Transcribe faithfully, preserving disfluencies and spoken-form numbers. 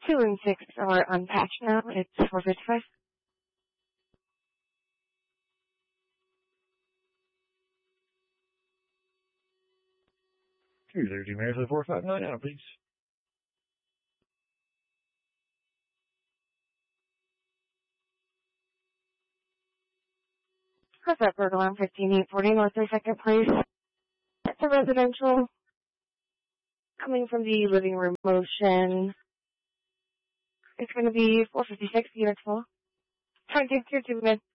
Two and six are unpatched now. It's four fifty-five. two thirty, Maryland four five nine, out, please. Cross that burglar alarm fifteen eight forty North thirty-second Place. That's a residential. Coming from the living room motion. It's going to be four fifty-six, units full. Try to get here to mid.